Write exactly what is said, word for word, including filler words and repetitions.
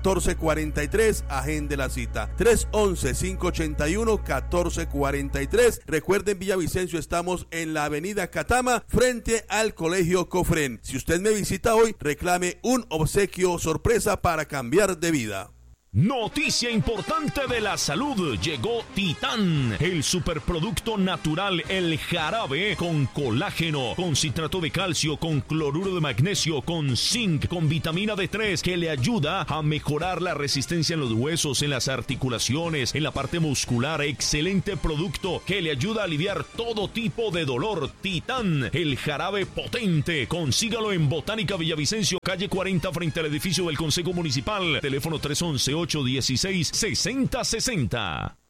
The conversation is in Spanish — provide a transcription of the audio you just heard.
catorce cuarenta y tres. Agende la cita. tres once, cinco ochenta y uno, catorce cuarenta y tres. Recuerden, Villavicencio, estamos en la avenida Catama, frente al Colegio Cofren. Si usted me visita hoy, reclame un obsequio sorpresa para cambiar de vida. Noticia importante de la salud. Llegó Titán, el superproducto natural, el jarabe con colágeno, con citrato de calcio, con cloruro de magnesio, con zinc, con vitamina D tres, que le ayuda a mejorar la resistencia en los huesos, en las articulaciones, en la parte muscular. Excelente producto que le ayuda a aliviar todo tipo de dolor. Titán, el jarabe potente. Consígalo en Botánica Villavicencio, calle cuarenta, frente al edificio del Consejo Municipal. Teléfono tres once, ocho dieciséis, sesenta sesenta.